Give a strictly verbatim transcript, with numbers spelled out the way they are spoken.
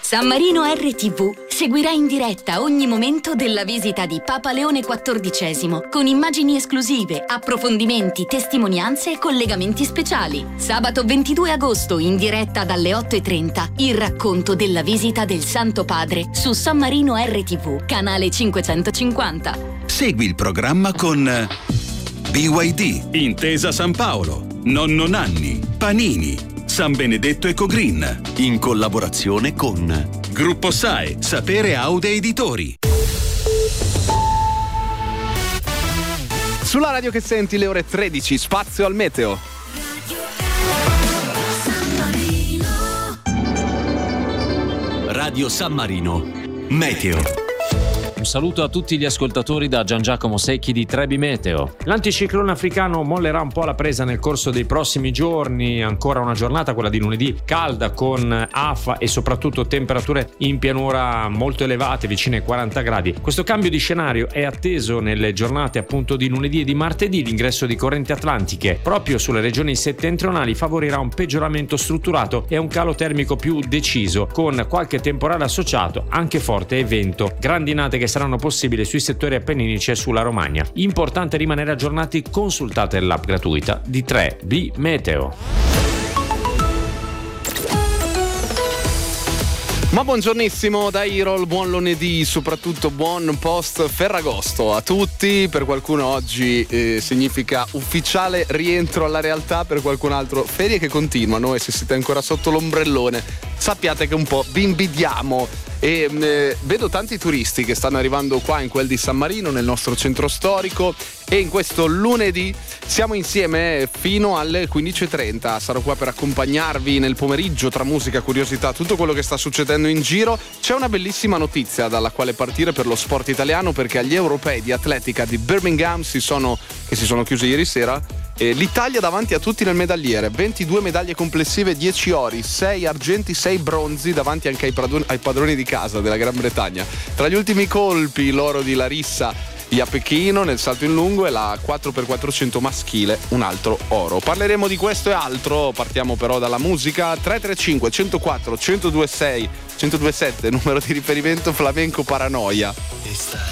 San Marino R T V seguirà in diretta ogni momento della visita di Papa Leone quattordicesimo con immagini esclusive, approfondimenti, testimonianze e collegamenti speciali. Sabato ventidue agosto in diretta dalle otto e trenta il racconto della visita del Santo Padre su San Marino R T V, canale cinquecentocinquanta. Segui il programma con B Y D, Intesa San Paolo, Nonno Nanni, Panini, San Benedetto Ecogreen, in collaborazione con Gruppo S A E, Sapere Aude Editori. Sulla radio che senti le ore tredici, spazio al meteo. Radio San Marino, meteo. Un saluto a tutti gli ascoltatori da Gian Giacomo Secchi di Trebi Meteo. L'anticiclone africano mollerà un po' la presa nel corso dei prossimi giorni, ancora una giornata, quella di lunedì, calda con afa e soprattutto temperature in pianura molto elevate, vicine ai quaranta gradi. Questo cambio di scenario è atteso nelle giornate appunto di lunedì e di martedì. L'ingresso di correnti atlantiche proprio sulle regioni settentrionali favorirà un peggioramento strutturato e un calo termico più deciso, con qualche temporale associato, anche forte e vento. Grandinate che saranno possibili sui settori appenninici e sulla Romagna. Importante rimanere aggiornati, consultate l'app gratuita di tre B Meteo. Ma buongiornissimo da Irol, buon lunedì, soprattutto buon post Ferragosto a tutti. Per qualcuno oggi eh, significa ufficiale rientro alla realtà, per qualcun altro ferie che continuano, e se siete ancora sotto l'ombrellone sappiate che un po' vi invidiamo. E eh, vedo tanti turisti che stanno arrivando qua in quel di San Marino, nel nostro centro storico, e in questo lunedì siamo insieme fino alle quindici e trenta. Sarò qua per accompagnarvi nel pomeriggio tra musica, curiosità, tutto quello che sta succedendo in giro. C'è una bellissima notizia dalla quale partire per lo sport italiano, perché agli europei di atletica di Birmingham si sono, che si sono chiusi ieri sera, e l'Italia davanti a tutti nel medagliere, ventidue medaglie complessive, dieci ori, sei argenti, sei bronzi, davanti anche ai, pradoni, ai padroni di casa della Gran Bretagna. Tra gli ultimi colpi l'oro di Larissa a Pechino nel salto in lungo e la quattro per quattrocento maschile, un altro oro. Parleremo di questo e altro, partiamo però dalla musica. Tre tre cinque uno zero quattro uno zero due sei uno zero due sette, numero di riferimento Flamenco Paranoia.